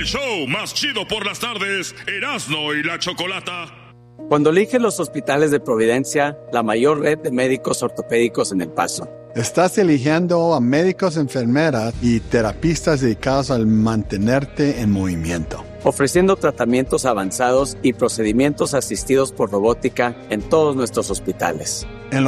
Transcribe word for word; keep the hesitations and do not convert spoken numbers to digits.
El show más chido por las tardes, Erasmo y la Chocolata. Cuando eliges los hospitales de Providencia, la mayor red de médicos ortopédicos en El Paso. Estás eligiendo a médicos, enfermeras y terapistas dedicados al mantenerte en movimiento. Ofreciendo tratamientos avanzados y procedimientos asistidos por robótica en todos nuestros hospitales.